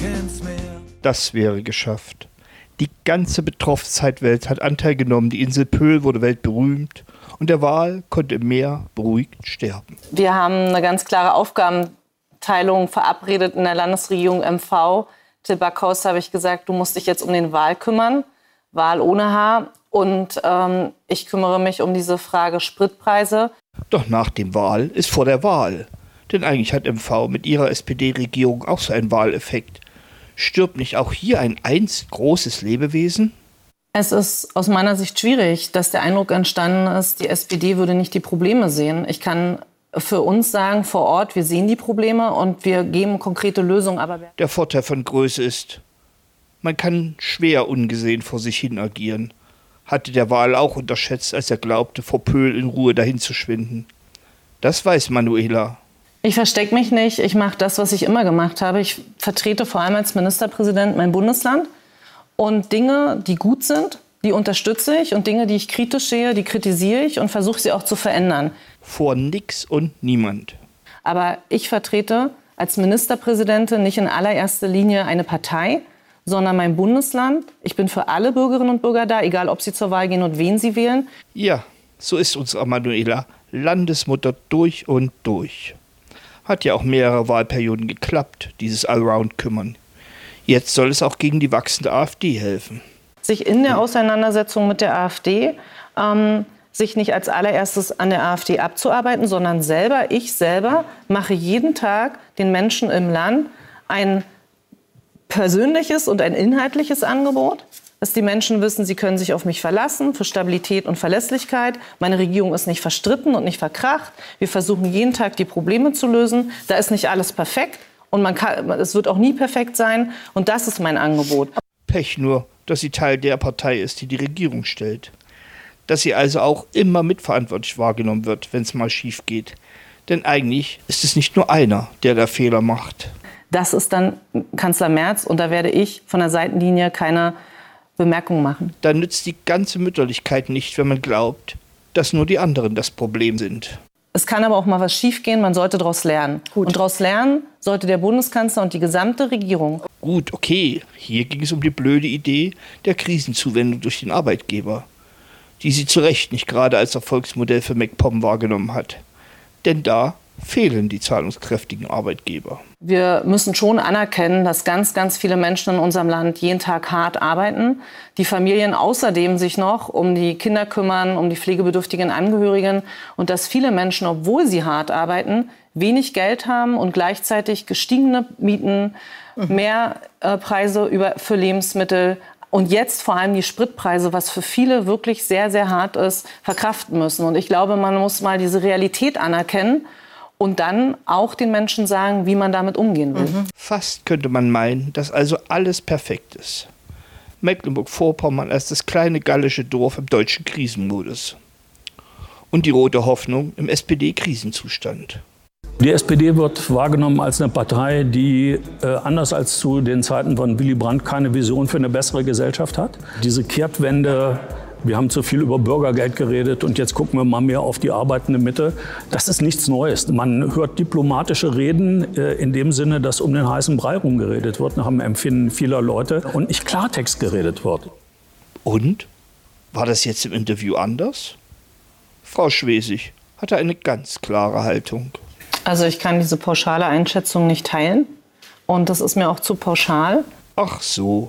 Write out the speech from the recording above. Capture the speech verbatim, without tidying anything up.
Das wäre geschafft. Die ganze Betroffenheitswelt hat Anteil genommen, die Insel Pöhl wurde weltberühmt und der Wal konnte im Meer beruhigt sterben. Wir haben eine ganz klare Aufgabenteilung verabredet in der Landesregierung M V. Till Backhaus habe ich gesagt, du musst dich jetzt um den Wal kümmern, Wal ohne Haar. Und ähm, ich kümmere mich um diese Frage Spritpreise. Doch nach dem Wal ist vor der Wahl. Denn eigentlich hat M V mit ihrer S P D-Regierung auch so einen Wahleffekt. Stirbt nicht auch hier ein einst großes Lebewesen? Es ist aus meiner Sicht schwierig, dass der Eindruck entstanden ist, die S P D würde nicht die Probleme sehen. Ich kann für uns sagen, vor Ort, wir sehen die Probleme und wir geben konkrete Lösungen. Aber der Vorteil von Größe ist, man kann schwer ungesehen vor sich hin agieren. Hatte der Wal auch unterschätzt, als er glaubte, vor Pöhl in Ruhe dahin zu schwinden. Das weiß Manuela. Ich verstecke mich nicht, ich mache das, was ich immer gemacht habe. Ich vertrete vor allem als Ministerpräsident mein Bundesland. Und Dinge, die gut sind, die unterstütze ich. Und Dinge, die ich kritisch sehe, die kritisiere ich und versuche sie auch zu verändern. Vor nix und niemand. Aber ich vertrete als Ministerpräsidentin nicht in allererster Linie eine Partei, sondern mein Bundesland. Ich bin für alle Bürgerinnen und Bürger da, egal ob sie zur Wahl gehen und wen sie wählen. Ja, so ist unsere Manuela, Landesmutter durch und durch. Hat ja auch mehrere Wahlperioden geklappt, dieses Allround-Kümmern. Jetzt soll es auch gegen die wachsende AfD helfen. Sich in der Auseinandersetzung mit der AfD, ähm, sich nicht als allererstes an der AfD abzuarbeiten, sondern selber, ich selber, mache jeden Tag den Menschen im Land ein persönliches und ein inhaltliches Angebot, dass die Menschen wissen, sie können sich auf mich verlassen für Stabilität und Verlässlichkeit. Meine Regierung ist nicht verstritten und nicht verkracht. Wir versuchen jeden Tag die Probleme zu lösen. Da ist nicht alles perfekt und man kann, es wird auch nie perfekt sein. Und das ist mein Angebot. Pech nur, dass sie Teil der Partei ist, die die Regierung stellt. Dass sie also auch immer mitverantwortlich wahrgenommen wird, wenn es mal schief geht. Denn eigentlich ist es nicht nur einer, der da Fehler macht. Das ist dann Kanzler Merz und da werde ich von der Seitenlinie keine Bemerkung machen. Da nützt die ganze Mütterlichkeit nicht, wenn man glaubt, dass nur die anderen das Problem sind. Es kann aber auch mal was schiefgehen, man sollte daraus lernen. Gut. Und daraus lernen sollte der Bundeskanzler und die gesamte Regierung. Gut, okay, hier ging es um die blöde Idee der Krisenzuwendung durch den Arbeitgeber, die sie zu Recht nicht gerade als Erfolgsmodell für MacPom wahrgenommen hat. Denn da fehlen die zahlungskräftigen Arbeitgeber. Wir müssen schon anerkennen, dass ganz, ganz viele Menschen in unserem Land jeden Tag hart arbeiten. Die Familien außerdem sich noch um die Kinder kümmern, um die pflegebedürftigen Angehörigen. Und dass viele Menschen, obwohl sie hart arbeiten, wenig Geld haben und gleichzeitig gestiegene Mieten, mhm. mehr äh, Preise über, für Lebensmittel und jetzt vor allem die Spritpreise, was für viele wirklich sehr, sehr hart ist, verkraften müssen. Und ich glaube, man muss mal diese Realität anerkennen und dann auch den Menschen sagen, wie man damit umgehen will. Mhm. Fast könnte man meinen, dass also alles perfekt ist. Mecklenburg-Vorpommern als das kleine gallische Dorf im deutschen Krisenmodus. Und die rote Hoffnung im S P D-Krisenzustand. Die S P D wird wahrgenommen als eine Partei, die äh, anders als zu den Zeiten von Willy Brandt keine Vision für eine bessere Gesellschaft hat. Diese Kehrtwende, wir haben zu viel über Bürgergeld geredet und jetzt gucken wir mal mehr auf die arbeitende Mitte. Das ist nichts Neues. Man hört diplomatische Reden äh, in dem Sinne, dass um den heißen Brei rumgeredet wird, nach dem Empfinden vieler Leute und nicht Klartext geredet wird. Und? War das jetzt im Interview anders? Frau Schwesig hatte eine ganz klare Haltung. Also ich kann diese pauschale Einschätzung nicht teilen und das ist mir auch zu pauschal. Ach so,